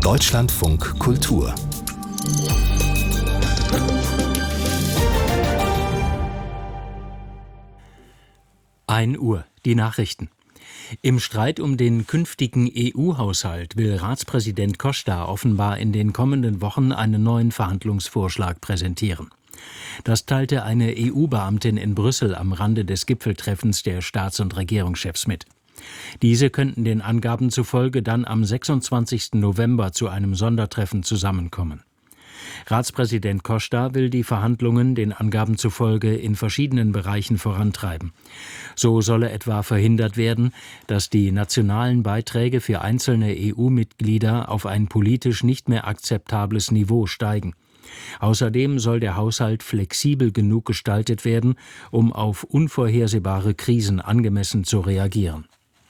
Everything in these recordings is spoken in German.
Deutschlandfunk Kultur 1 Uhr, die Nachrichten. Im Streit um den künftigen EU-Haushalt will Ratspräsident Costa offenbar in den kommenden Wochen einen neuen Verhandlungsvorschlag präsentieren. Das teilte eine EU-Beamtin in Brüssel am Rande des Gipfeltreffens der Staats- und Regierungschefs mit. Diese könnten den Angaben zufolge dann am 26. November zu einem Sondertreffen zusammenkommen. Ratspräsident Costa will die Verhandlungen den Angaben zufolge in verschiedenen Bereichen vorantreiben. So solle etwa verhindert werden, dass die nationalen Beiträge für einzelne EU-Mitglieder auf ein politisch nicht mehr akzeptables Niveau steigen. Außerdem soll der Haushalt flexibel genug gestaltet werden, um auf unvorhersehbare Krisen angemessen zu reagieren.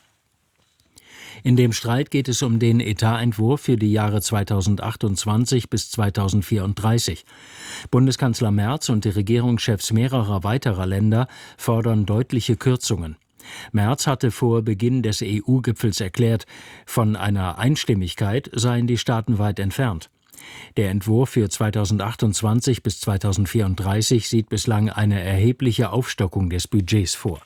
In dem Streit geht es um den Etatentwurf für die Jahre 2028 bis 2034. Bundeskanzler Merz und die Regierungschefs mehrerer weiterer Länder fordern deutliche Kürzungen. Merz hatte vor Beginn des EU-Gipfels erklärt, von einer Einstimmigkeit seien die Staaten weit entfernt. Der Entwurf für 2028 bis 2034 sieht bislang eine erhebliche Aufstockung des Budgets vor.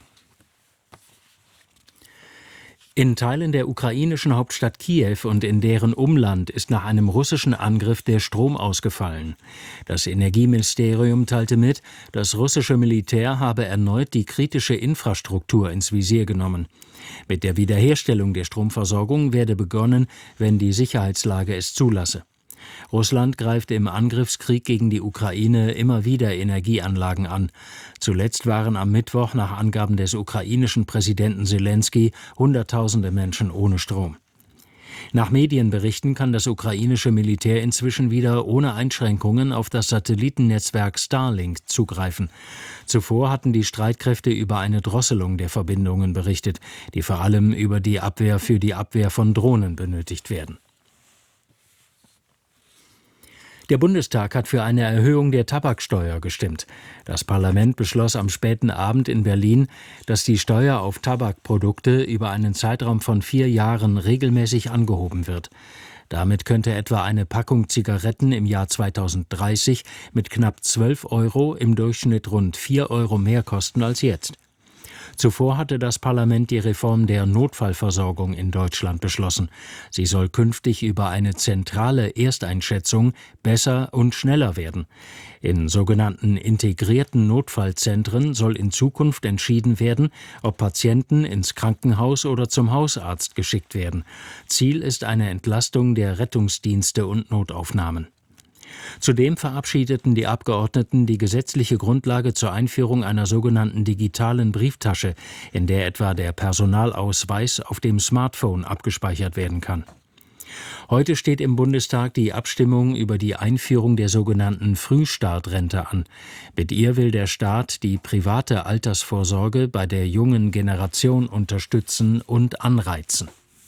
In Teilen der ukrainischen Hauptstadt Kiew und in deren Umland ist nach einem russischen Angriff der Strom ausgefallen. Das Energieministerium teilte mit, das russische Militär habe erneut die kritische Infrastruktur ins Visier genommen. Mit der Wiederherstellung der Stromversorgung werde begonnen, wenn die Sicherheitslage es zulasse. Russland greift im Angriffskrieg gegen die Ukraine immer wieder Energieanlagen an. Zuletzt waren am Mittwoch nach Angaben des ukrainischen Präsidenten Selenskyj Hunderttausende Menschen ohne Strom. Nach Medienberichten kann das ukrainische Militär inzwischen wieder ohne Einschränkungen auf das Satellitennetzwerk Starlink zugreifen. Zuvor hatten die Streitkräfte über eine Drosselung der Verbindungen berichtet, die vor allem über die Abwehr für die Abwehr von Drohnen benötigt werden. Der Bundestag hat für eine Erhöhung der Tabaksteuer gestimmt. Das Parlament beschloss am späten Abend in Berlin, dass die Steuer auf Tabakprodukte über einen Zeitraum von 4 Jahren regelmäßig angehoben wird. Damit könnte etwa eine Packung Zigaretten im Jahr 2030 mit knapp 12 € im Durchschnitt rund 4 € mehr kosten als jetzt. Zuvor hatte das Parlament die Reform der Notfallversorgung in Deutschland beschlossen. Sie soll künftig über eine zentrale Ersteinschätzung besser und schneller werden. In sogenannten integrierten Notfallzentren soll in Zukunft entschieden werden, ob Patienten ins Krankenhaus oder zum Hausarzt geschickt werden. Ziel ist eine Entlastung der Rettungsdienste und Notaufnahmen. Zudem verabschiedeten die Abgeordneten die gesetzliche Grundlage zur Einführung einer sogenannten digitalen Brieftasche, in der etwa der Personalausweis auf dem Smartphone abgespeichert werden kann. Heute steht im Bundestag die Abstimmung über die Einführung der sogenannten Frühstartrente an. Mit ihr will der Staat die private Altersvorsorge bei der jungen Generation unterstützen und anreizen.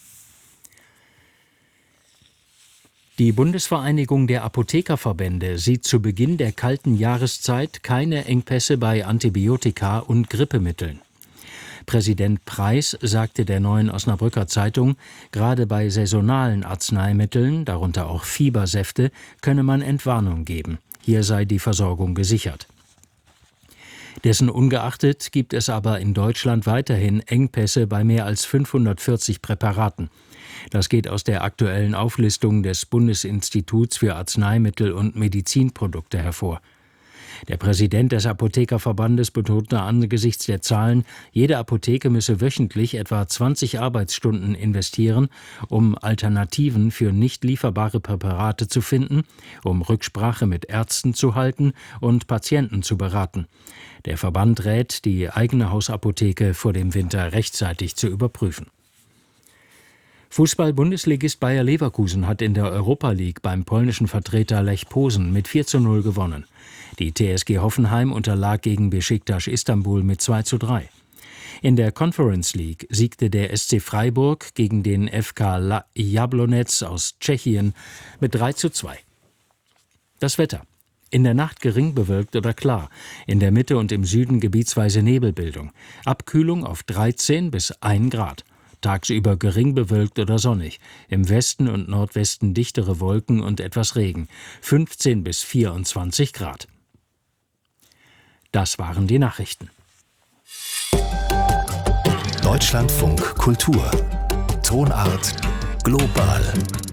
Die Bundesvereinigung der Apothekerverbände sieht zu Beginn der kalten Jahreszeit keine Engpässe bei Antibiotika und Grippemitteln. Präsident Preis sagte der Neuen Osnabrücker Zeitung, gerade bei saisonalen Arzneimitteln, darunter auch Fiebersäfte, könne man Entwarnung geben. Hier sei die Versorgung gesichert. Dessen ungeachtet gibt es aber in Deutschland weiterhin Engpässe bei mehr als 540 Präparaten. Das geht aus der aktuellen Auflistung des Bundesinstituts für Arzneimittel und Medizinprodukte hervor. Der Präsident des Apothekerverbandes betonte angesichts der Zahlen, jede Apotheke müsse wöchentlich etwa 20 Arbeitsstunden investieren, um Alternativen für nicht lieferbare Präparate zu finden, um Rücksprache mit Ärzten zu halten und Patienten zu beraten. Der Verband rät, die eigene Hausapotheke vor dem Winter rechtzeitig zu überprüfen. Fußball-Bundesligist Bayer Leverkusen hat in der Europa League beim polnischen Vertreter Lech Posen mit 4:0 gewonnen. Die TSG Hoffenheim unterlag gegen Beşiktaş Istanbul mit 2:3. In der Conference League siegte der SC Freiburg gegen den FK Jablonec aus Tschechien mit 3:2. Das Wetter. In der Nacht gering bewölkt oder klar, in der Mitte und im Süden gebietsweise Nebelbildung. Abkühlung auf 13 bis 1 Grad. tagsüber gering bewölkt oder sonnig. Im Westen und Nordwesten dichtere Wolken und etwas Regen. 15 bis 24 Grad. Das waren die Nachrichten. Deutschlandfunk Kultur. Tonart global.